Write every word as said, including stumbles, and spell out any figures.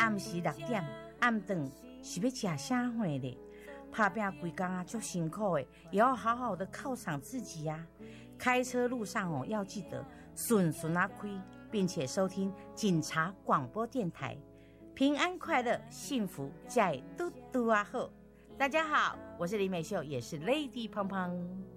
暗时六点，暗顿是要吃啥货咧？打拼规工啊，足辛苦的，也要好好的犒赏自己呀、啊。开车路上哦，要记得顺顺啊开，并且收听警察广播电台，平安快乐，幸福在嘟嘟啊后。大家好，我是李美秀，也是 Lady 胖胖。